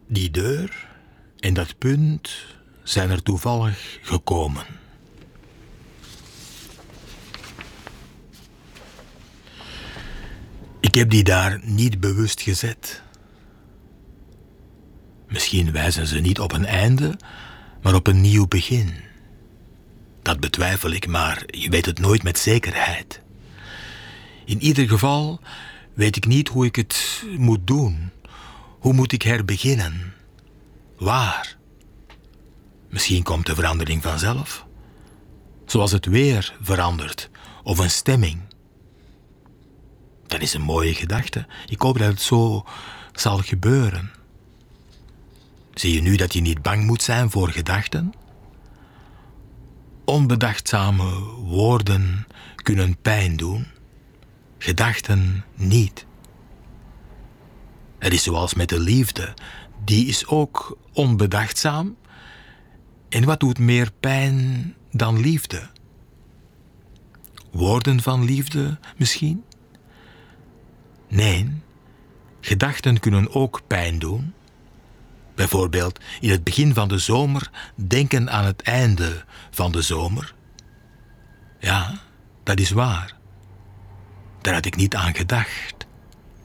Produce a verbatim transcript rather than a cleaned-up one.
Die deur en dat punt zijn er toevallig gekomen. Ik heb die daar niet bewust gezet. Misschien wijzen ze niet op een einde, maar op een nieuw begin. Dat betwijfel ik, maar je weet het nooit met zekerheid. In ieder geval weet ik niet hoe ik het moet doen. Hoe moet ik herbeginnen? Waar? Misschien komt de verandering vanzelf. Zoals het weer verandert, of een stemming. Dat is een mooie gedachte. Ik hoop dat het zo zal gebeuren. Zie je nu dat je niet bang moet zijn voor gedachten? Onbedachtzame woorden kunnen pijn doen, gedachten niet. Het is zoals met de liefde, die is ook onbedachtzaam. En wat doet meer pijn dan liefde? Woorden van liefde misschien? Nee, gedachten kunnen ook pijn doen. Bijvoorbeeld in het begin van de zomer denken aan het einde van de zomer. Ja, dat is waar. Daar had ik niet aan gedacht.